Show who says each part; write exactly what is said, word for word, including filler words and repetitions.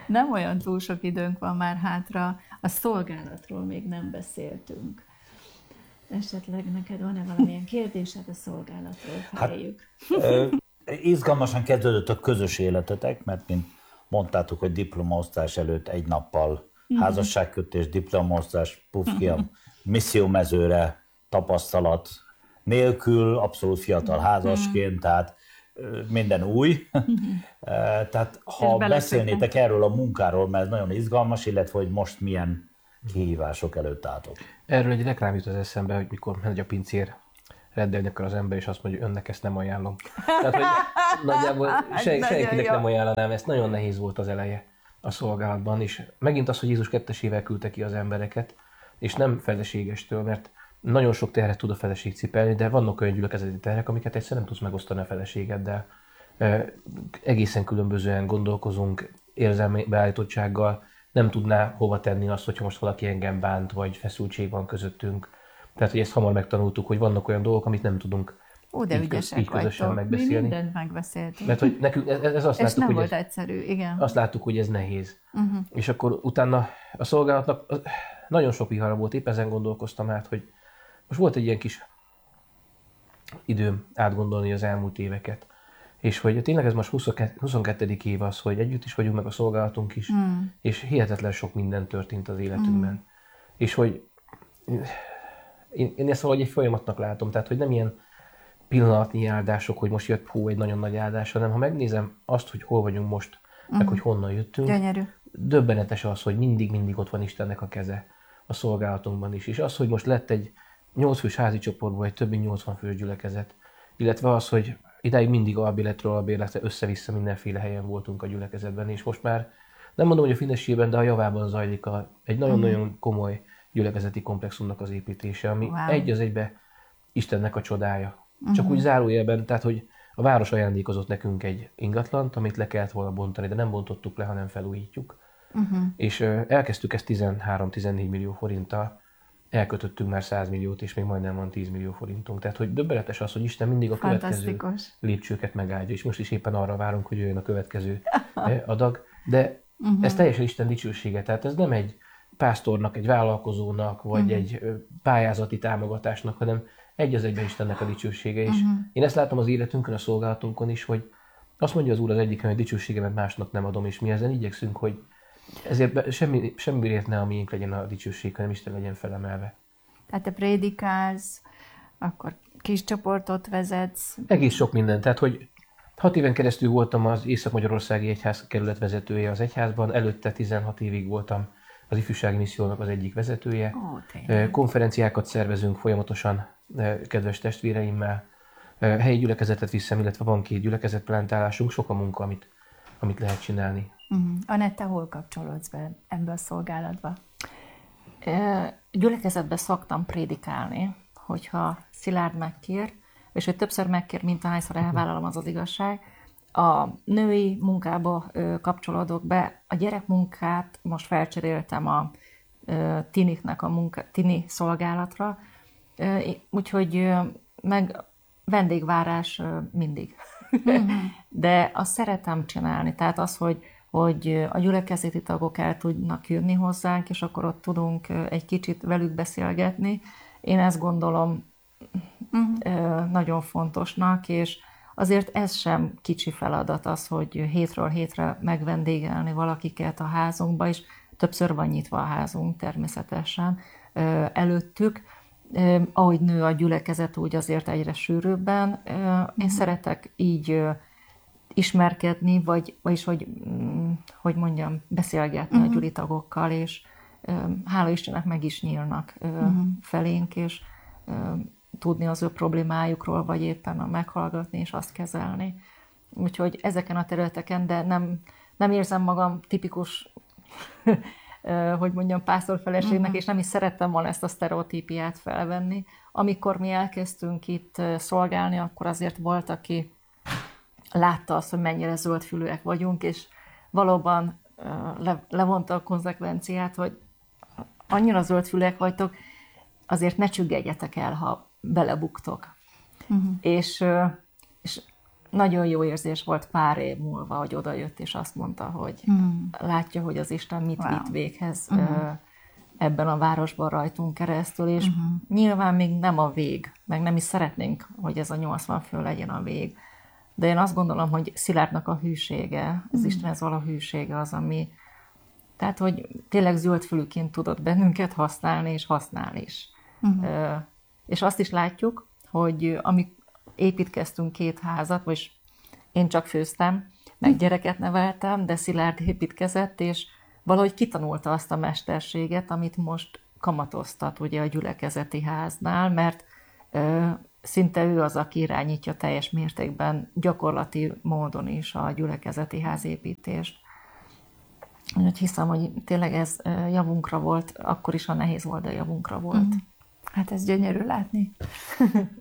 Speaker 1: Nem olyan túl sok időnk van már hátra, a szolgálatról még nem beszéltünk. Esetleg neked van-e valamilyen kérdésed a szolgálatról, figyeljük?
Speaker 2: Hát, izgalmasan kezdődött a közös életetek, mert mint mondtátok, hogy diplomaosztás előtt egy nappal házasságkötés, diplomaosztás, puf ki a missziómezőre, tapasztalat nélkül, abszolút fiatal házasként, tehát minden új. Tehát ha beszélnétek erről a munkáról, mert ez nagyon izgalmas, illetve hogy most milyen kihívások előtt álltok.
Speaker 3: Erről egy reklám jut az eszembe, hogy mikor megy a pincér, rendelni akar az ember, és azt mondja, hogy önnek ezt nem ajánlom. Tehát, hogy nagyjából se, senkinek nem ajánlanám, ezt nagyon nehéz volt az eleje a szolgálatban, és megint az, hogy Jézus kettesével küldte ki az embereket, és nem feleségestől, mert nagyon sok terhet tud a feleség cipelni, de vannak olyan gyülekezeti terhek, amiket egyszer nem tudsz megosztani a feleségeddel. Egészen különbözően gondolkozunk, érzelmi beállítottsággal, nem tudná hova tenni azt, hogyha most valaki engem bánt, vagy feszültség van közöttünk. Tehát, hogy ezt hamar megtanultuk, hogy vannak olyan dolgok, amit nem tudunk
Speaker 1: Ó, de
Speaker 3: így, köz, így közösen
Speaker 1: vagytok.
Speaker 3: megbeszélni.
Speaker 1: Mi mindent megbeszéltünk.
Speaker 3: Mert hogy nekünk ez, ez azt
Speaker 1: és
Speaker 3: láttuk,
Speaker 1: nem
Speaker 3: hogy
Speaker 1: volt
Speaker 3: ez,
Speaker 1: egyszerű, igen.
Speaker 3: Azt láttuk, hogy ez nehéz.
Speaker 1: Uh-huh.
Speaker 3: És akkor utána a szolgálatnak nagyon sok vihara volt, épp ezen gondolkoztam át, hogy most volt egy ilyen kis időm átgondolni az elmúlt éveket. És hogy tényleg ez most huszonkettedik év az, hogy együtt is vagyunk, meg a szolgálatunk is, mm. és hihetetlen sok minden történt az életünkben. Mm. És hogy én, én ezt valahogy egy folyamatnak látom, tehát hogy nem ilyen pillanatnyi áldások, hogy most jött hú, egy nagyon nagy áldás, hanem ha megnézem azt, hogy hol vagyunk most, mm. meg hogy honnan jöttünk,
Speaker 1: gyönyörű.
Speaker 3: Döbbenetes az, hogy mindig-mindig ott van Istennek a keze a szolgálatunkban is. És az, hogy most lett egy nyolc fős házi csoportból egy több mint nyolcvan fős gyülekezet, illetve az, hogy idáig mindig albérletről albérletre össze-vissza mindenféle helyen voltunk a gyülekezetben, és most már nem mondom, hogy a Finesében, de a javában zajlik a, egy nagyon-nagyon komoly gyülekezeti komplexumnak az építése, ami wow. egy az egybe Istennek a csodája. Uh-huh. Csak úgy zárójelben, tehát hogy a város ajándékozott nekünk egy ingatlant, amit le kellett volna bontani, de nem bontottuk le, hanem felújítjuk. Uh-huh. És uh, elkezdtük ezt tizenhárom-tizennégy millió forinttal, elkötöttünk már száz milliót, és még majdnem van tíz millió forintunk. Tehát, hogy döbbenetes az, hogy Isten mindig a következő lépcsőket megáldja, és most is éppen arra várunk, hogy jöjjön a következő adag. De uh-huh. ez teljesen Isten dicsősége, tehát ez nem egy pásztornak, egy vállalkozónak, vagy uh-huh. egy pályázati támogatásnak, hanem egy az egyben Istennek a dicsősége. És uh-huh. én ezt látom az életünkön, a szolgálatunkon is, hogy azt mondja az Úr az egyiken, hogy dicsőségemet másnak nem adom, és mi ezen igyekszünk, hogy ezért semmi, semmiért ne a miénk legyen a dicsőség, hanem Isten legyen felemelve.
Speaker 1: Tehát te prédikálsz, akkor kis csoportot vezetsz.
Speaker 3: Egész sok minden. Tehát, hogy hat éven keresztül voltam az Észak-Magyarországi Egyház kerület vezetője az egyházban, előtte tizenhat évig voltam az ifjúsági missziónak az egyik vezetője. Ó, konferenciákat szervezünk folyamatosan kedves testvéreimmel. Helyi gyülekezetet viszem, illetve van két gyülekezetplántálásunk, sok a munka, amit, amit lehet csinálni.
Speaker 1: Uh-huh. Anett, te hol kapcsolódsz be ebbe a szolgálatba?
Speaker 4: Gyülekezetben szoktam prédikálni, hogyha Szilárd megkér, és hogy többször megkér, mint ahányszor elvállalom, az az igazság. A női munkába kapcsolódok be, a gyerekmunkát most felcseréltem a tiniknek a munka, tini szolgálatra, úgyhogy meg vendégvárás mindig. Uh-huh. De azt szeretem csinálni, tehát az, hogy hogy a gyülekezeti tagok el tudnak jönni hozzánk, és akkor ott tudunk egy kicsit velük beszélgetni. Én ezt gondolom uh-huh. nagyon fontosnak, és azért ez sem kicsi feladat az, hogy hétről hétre megvendégelni valakiket a házunkba, és többször van nyitva a házunk természetesen előttük. Ahogy nő a gyülekezet, úgy azért egyre sűrűbben. Én uh-huh. szeretek így ismerkedni, vagy, vagyis hogy, hogy mondjam, beszélgetni uh-huh. a gyüli tagokkal, és hála Istennek meg is nyílnak uh-huh. felénk, és tudni az ő problémájukról, vagy éppen meghallgatni, és azt kezelni. Úgyhogy ezeken a területeken, de nem, nem érzem magam tipikus, hogy mondjam, pásztorfeleségnek, uh-huh. és nem is szerettem volna ezt a sztereotípiát felvenni. Amikor mi elkezdtünk itt szolgálni, akkor azért volt, aki látta azt, hogy mennyire zöldfülűek vagyunk, és valóban le, levonta a konzekvenciát, hogy annyira zöldfülűek vagytok, azért ne csüggedjetek el, ha belebuktok. Uh-huh. És, és nagyon jó érzés volt pár év múlva, hogy odajött, és azt mondta, hogy
Speaker 1: Mm.
Speaker 4: látja, hogy az Isten mit
Speaker 1: Wow.
Speaker 4: vitt véghez
Speaker 1: Mhm.
Speaker 4: ö, ebben a városban rajtunk keresztül, és
Speaker 1: Mhm.
Speaker 4: nyilván még nem a vég, meg nem is szeretnénk, hogy ez a nyolcvan fő legyen a vég. De én azt gondolom, hogy Szilárdnak a hűsége, az Istenhez való hűsége az, ami, tehát, hogy tényleg zöldfülűként tudott bennünket használni, és használ is.
Speaker 1: Mhm.
Speaker 4: Ö, és azt is látjuk, hogy amik építkeztünk két házat, vagy én csak főztem, meg gyereket neveltem, de Szilárd építkezett, és valahogy kitanulta azt a mesterséget, amit most kamatoztat ugye a gyülekezeti háznál, mert ö, szinte ő az, aki irányítja teljes mértékben, gyakorlati módon is a gyülekezeti házépítést. Úgyhogy hiszem, hogy tényleg ez ö, javunkra volt, akkor is, ha nehéz volt, de javunkra volt.
Speaker 1: Hát ez gyönyörű látni.